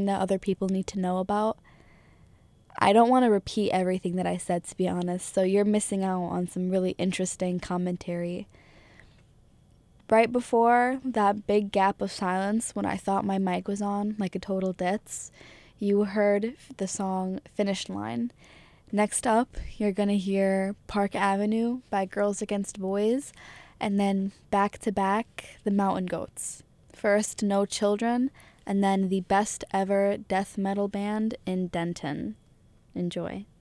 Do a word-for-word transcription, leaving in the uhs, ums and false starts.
something that other people need to know about. I don't want to repeat everything that I said, to be honest, so you're missing out on some really interesting commentary. Right before that big gap of silence when I thought my mic was on, like a total ditz, you heard the song Finish Line. Next up, you're going to hear Park Avenue by Girls Against Boys, and then back to back, The Mountain Goats. First, No Children, and then the best ever death metal band in Denton. Enjoy.